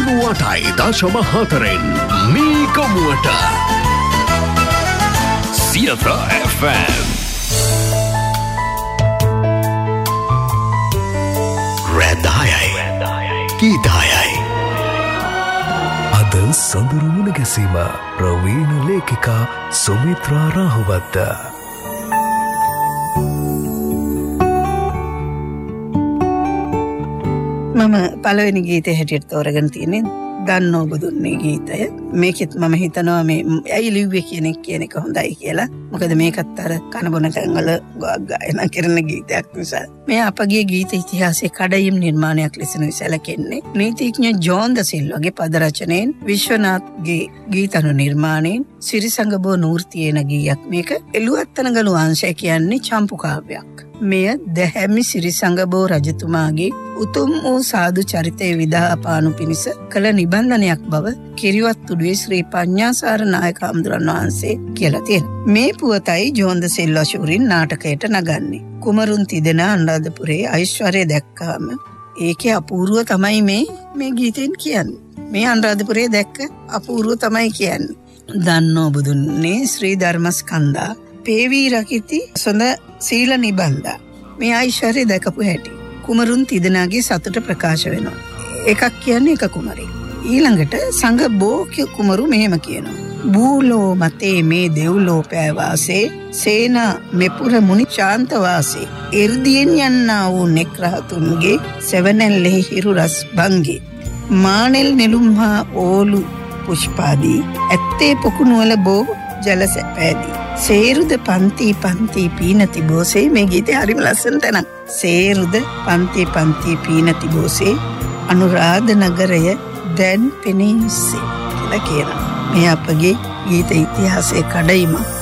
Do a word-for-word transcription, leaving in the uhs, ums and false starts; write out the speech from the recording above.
අනුවටයි දශම හතරෙන් මේ ගමුවට සියත එෆ් එම් රැදායයි ගීතායයි අද සඳරු මුණ ගැසීම ප්‍රවීණ ලේඛිකා සුමිත්‍රා රාහුවත්ත. මම පළවෙනි ගීතය හැටියට තෝරගෙන තියෙන්නේ දන්නෝ බුදුන්නේ ගීතය. මේකෙත් මම හිතනවා මේ ඇයි ලිව්වේ කියන එක කියන එක හොඳයි කියලා. මොකද මේකත් අර කනබොන තැන්වල ගායනා කරන ගීතයක් නිසා. මේ අපගේ ගීත ඉතිහාසයේ කඩයිම් නිර්මාණයක් ලෙස සැලකෙන්නේ. නීතිඥ ජෝන් ද සිල්වාගේ පද රචනයෙන් විශ්වනාත්ගේ ගීතනු නිර්මාණයෙන් සිරිසංගබෝ නූර්තියේන ගීයක්. මේක එළුවත්තනගලු වංශය කියන්නේ චම්පු කාව්‍යයක්. මෙය දැහැමි සිරිසංගබෝ රජතුමාගේ උතුම් වූ සාදු චරිතය විදාපානු පිණිස කළ නිබන්ධනයක් බව කිරිවත්තුඩුවේ ශ්‍රී පඤ්ඤාසාර නායක හාමුදුරන් වහන්සේ කියලා තියෙනවා. මේ පුවතයි ජෝන් ද සිල්වා ශූරින් නාටකයට නගන්නේ. කුමරුන් තිදෙනා අනුරාධපුරේ ඓශ්වර්යය දැක්කාම ඒකේ අපූර්ව තමයි මේ මේ ගීතෙන් කියන්නේ. මේ අනුරාධපුරේ දැක්ක අපූර්ව තමයි කියන්නේ. දන්නෝ බුදුන්නේ ශ්‍රී ධර්මස්කන්ධා පේවී රකිති සොඳ සීල නිබන්ධා. මේ ඓශ්වර්යය දැකපු හැටි කුමරුන් තිදෙනාගේ සතුට ප්‍රකාශ වෙනවා. එකක් කියන්නේ එක කුමරෙක්. ඊළඟට සංඝ බෝක්‍ය කුමරු මෙහෙම කියනවා. බූලෝ මතේ මේ දෙව්ලෝ පෑවාසේ සේනා මෙපුර මුනි ශාන්ත වාසේ එර්දියෙන් යන්නා වූ නෙක්රහතුන්ගේ සෙවණැල්ලෙහි හිරු රස් භංගේ මානෙල් නෙළුම්හා ඕලු පුෂ්පාදී ඇත්තේ පොකුණුවල බෝ ජල සැපෑදී සේරුද පන්ති පන්ති පීනති බෝසේ. මේ ගීතේ හරිම ලස්සන තැනක්. සේරුද පන්ති පන්ති පීනති බෝසේ අනුරාධ නගරය දැන් පෙනීසේ කියලා කියනවා. මේ අපගේ ගීත ඉතිහාසයේ කඩයිමක්.